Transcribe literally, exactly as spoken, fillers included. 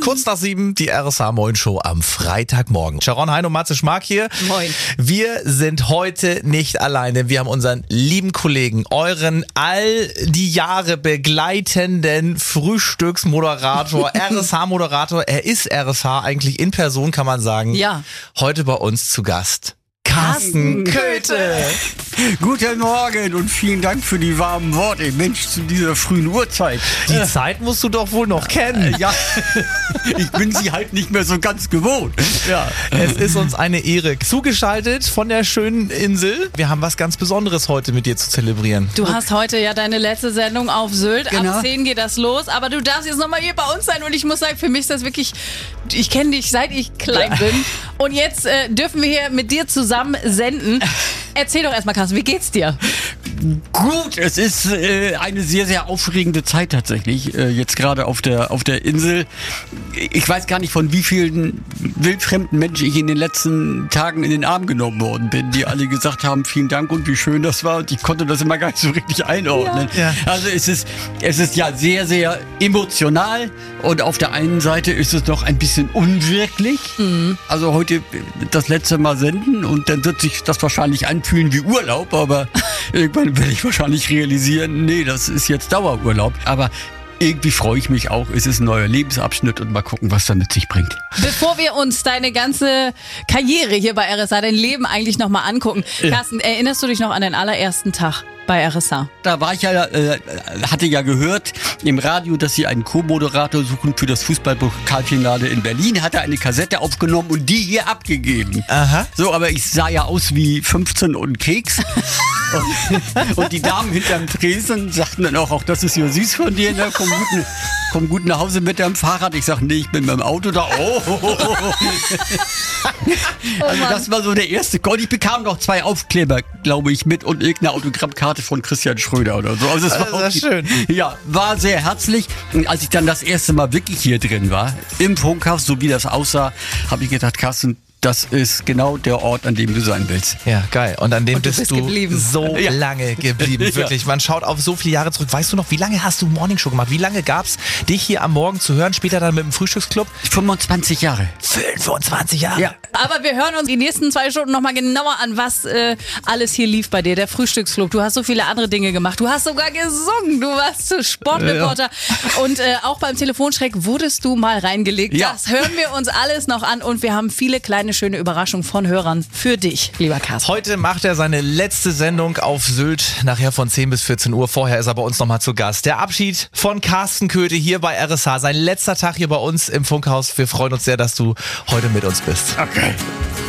Kurz nach sieben, die R S H Moin Show am Freitagmorgen. Sharon, Hein und Matze Schmark hier. Moin. Wir sind heute nicht alleine. Wir haben unseren lieben Kollegen, euren all die Jahre begleitenden Frühstücksmoderator, R S H-Moderator. Er ist R S H eigentlich in Person, kann man sagen. Ja. Heute bei uns zu Gast. Carsten Köthe. Guten Morgen und vielen Dank für die warmen Worte. Mensch, zu dieser frühen Uhrzeit. Die Zeit musst du doch wohl noch kennen. Ja, ich bin sie halt nicht mehr so ganz gewohnt. Ja, es ist uns eine Ehre. Zugeschaltet von der schönen Insel. Wir haben was ganz Besonderes heute mit dir zu zelebrieren. Du hast heute ja deine letzte Sendung auf Sylt. Genau. Ab zehn geht das los. Aber du darfst jetzt nochmal hier bei uns sein. Und ich muss sagen, für mich ist das wirklich, ich kenne dich seit ich klein bin. Und jetzt äh, dürfen wir hier mit dir zusammen senden. Erzähl doch erstmal, Carsten, wie geht's dir? Gut, es ist äh, eine sehr, sehr aufregende Zeit tatsächlich, äh, jetzt gerade auf der, auf der Insel. Ich weiß gar nicht, von wie vielen wildfremden Menschen ich in den letzten Tagen in den Arm genommen worden bin, die alle gesagt haben, vielen Dank und wie schön das war. Und ich konnte das immer gar nicht so richtig einordnen. Ja. Also es ist, es ist ja sehr, sehr emotional und auf der einen Seite ist es noch ein bisschen unwirklich. Mhm. Also heute das letzte Mal senden und dann wird sich das wahrscheinlich anfühlen wie Urlaub, aber irgendwann werde ich wahrscheinlich realisieren, nee, das ist jetzt Dauerurlaub. Aber irgendwie freue ich mich auch. Es ist ein neuer Lebensabschnitt und mal gucken, was das mit sich bringt. Bevor wir uns deine ganze Karriere hier bei R S H, dein Leben eigentlich nochmal angucken. Ja. Carsten, erinnerst du dich noch an den allerersten Tag bei R S H? Da war ich ja, äh, hatte ja gehört im Radio, dass sie einen Co-Moderator suchen für das Fußballpokalfinale in Berlin. Hatte eine Kassette aufgenommen und die hier abgegeben. Aha. So, aber ich sah ja aus wie fünfzehn und Keks. und, und die Damen hinterm Tresen sagten dann auch, auch das ist ja süß von dir, ne? Komm gut, komm gut nach Hause mit deinem Fahrrad. Ich sag, nee, ich bin mit dem Auto da. Oh, oh, oh, oh. Also das war so der erste Call. Ich bekam noch zwei Aufkleber, glaube ich, mit und irgendeine Autogrammkarte von Christian Schröder oder so. Also es war das ist auch, schön. Ja, war sehr herzlich. Und als ich dann das erste Mal wirklich hier drin war, im Funkhaus, so wie das aussah, habe ich gedacht, Carsten, das ist genau der Ort, an dem du sein willst. Ja, geil. Und an dem Und du bist bist du geblieben. so Ja. lange geblieben. Ja. Wirklich. Man schaut auf so viele Jahre zurück. Weißt du noch, wie lange hast du Morningshow gemacht? Wie lange gab's dich hier am Morgen zu hören? Später dann mit dem Frühstücksclub? fünfundzwanzig Jahre. fünfundzwanzig Jahre. Ja. Aber wir hören uns die nächsten zwei Stunden nochmal genauer an, was äh, alles hier lief bei dir. Der Frühstücksclub. Du hast so viele andere Dinge gemacht. Du hast sogar gesungen. Du warst Sportreporter. Ja. Und äh, auch beim Telefonschreck wurdest du mal reingelegt. Ja. Das hören wir uns alles noch an. Und wir haben viele kleine, schöne Überraschungen von Hörern für dich, lieber Carsten. Heute macht er seine letzte Sendung auf Sylt. Nachher von zehn bis vierzehn Uhr. Vorher ist er bei uns nochmal zu Gast. Der Abschied von Carsten Köthe hier bei R S H. Sein letzter Tag hier bei uns im Funkhaus. Wir freuen uns sehr, dass du heute mit uns bist. Okay.